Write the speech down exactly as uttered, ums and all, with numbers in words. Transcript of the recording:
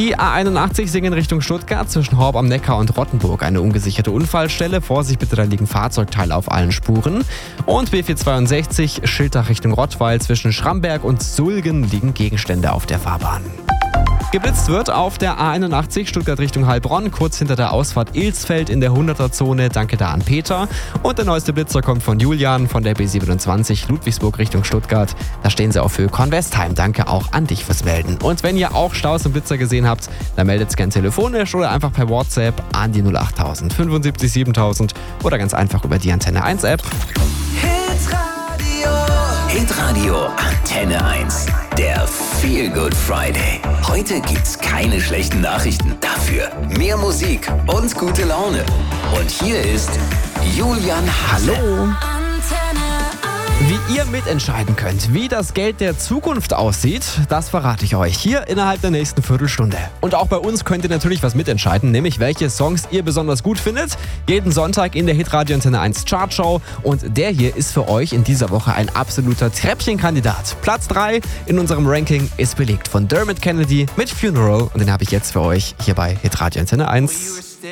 Die A einundachtzig Singen Richtung Stuttgart zwischen Horb am Neckar und Rottenburg. Eine ungesicherte Unfallstelle. Vorsicht bitte, da liegen Fahrzeugteile auf allen Spuren. Und B vierhundertzweiundsechzig Schiltach Richtung Rottweil zwischen Schramberg und Sulgen liegen Gegenstände auf der Fahrbahn. Geblitzt wird auf der A einundachtzig Stuttgart Richtung Heilbronn, kurz hinter der Ausfahrt Ilsfeld in der hunderter-Zone. Danke da an Peter. Und der neueste Blitzer kommt von Julian von der B siebenundzwanzig Ludwigsburg Richtung Stuttgart. Da stehen sie auf Höhe Convestheim. Danke auch an dich fürs Melden. Und wenn ihr auch Staus und Blitzer gesehen habt, dann meldet es gern telefonisch oder einfach per WhatsApp an die null achttausend fünfundsiebzig siebentausend oder ganz einfach über die Antenne eins App. Hitradio Hitradio Antenne eins. Der Feel Good Friday. Heute gibt's keine schlechten Nachrichten. Dafür mehr Musik und gute Laune. Und hier ist Julian Hasse. Hallo. Wie ihr mitentscheiden könnt, wie das Geld der Zukunft aussieht, das verrate ich euch hier innerhalb der nächsten Viertelstunde. Und auch bei uns könnt ihr natürlich was mitentscheiden, nämlich welche Songs ihr besonders gut findet. Jeden Sonntag in der Hitradio Antenne eins Chartshow. Und der hier ist für euch in dieser Woche ein absoluter Treppchenkandidat. Platz drei in unserem Ranking ist belegt von Dermot Kennedy mit Funeral. Und den habe ich jetzt für euch hier bei Hitradio Antenne eins.